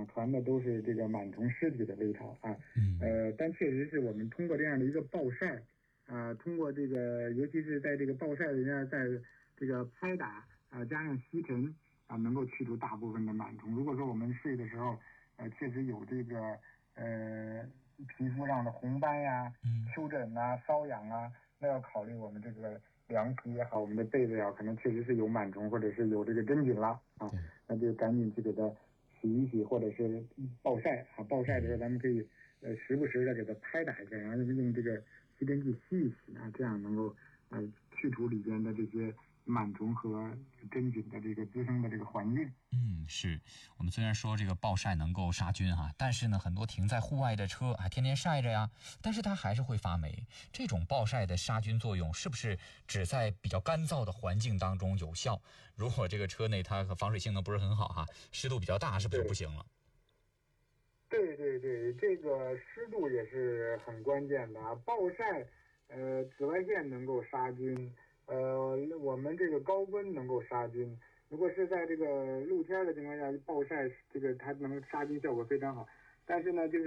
传的都是这个螨虫尸体的味道啊。但确实是我们通过这样的一个暴晒啊，通过这个尤其是在这个暴晒里面，在这个拍打啊加上吸尘啊，能够去除大部分的螨虫。如果说我们睡的时候确实有这个皮肤上的红斑呀、丘疹啊、瘙痒啊，那要考虑我们这个凉皮也好，我们的被子也好，可能确实是有螨虫或者是有这个真菌了啊，那就赶紧去给它洗一洗，或者是暴晒啊。暴晒的时候，咱们可以时不时的给它拍打一下，然后用这个吸尘器吸一吸啊，这样能够去除里边的这些螨虫和真菌的这个滋生的这个环境。 是我们虽然说这个暴晒能够杀菌哈，但是呢，很多停在户外的车天天晒着呀，但是它还是会发霉。这种暴晒的杀菌作用是不是只在比较干燥的环境当中有效？如果这个车内它防水性能不是很好哈，湿度比较大，是不是就不行了？ 对对对，这个湿度也是很关键的啊。暴晒紫外线能够杀菌，我们这个高温能够杀菌。如果是在这个露天的情况下暴晒，这个它能杀菌效果非常好。但是呢，就是